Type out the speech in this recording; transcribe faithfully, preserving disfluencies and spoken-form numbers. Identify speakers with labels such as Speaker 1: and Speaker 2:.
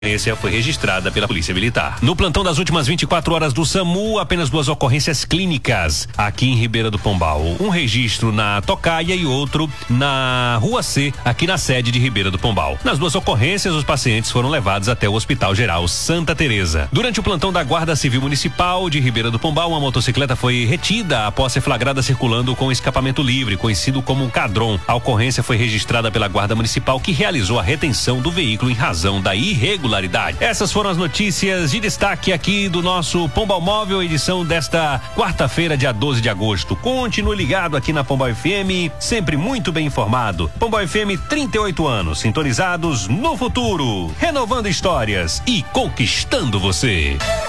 Speaker 1: ocorrência foi registrada pela Polícia Militar. No plantão das últimas vinte e quatro horas do SAMU, apenas duas ocorrências clínicas aqui em Ribeira do Pombal. Um registro na Tocaia e outro na Rua C, aqui na sede de Ribeira do Pombal. Nas duas ocorrências, os pacientes foram levados até o Hospital Geral Santa Teresa. Durante o plantão da Guarda Civil Municipal de Ribeira do Pombal, uma motocicleta foi retida após ser flagrada circulando com escapamento livre, conhecido como um cadron. A ocorrência foi registrada pela Guarda Municipal, que realizou a retenção do veículo em razão da irregularidade. Essas foram as notícias de destaque aqui do nosso Pombal Móvel, edição desta quarta-feira, dia doze de agosto. Continue ligado aqui na Pombal F M, sempre muito bem informado. Pombal F M, trinta e oito anos, sintonizados no futuro, renovando histórias e conquistando você.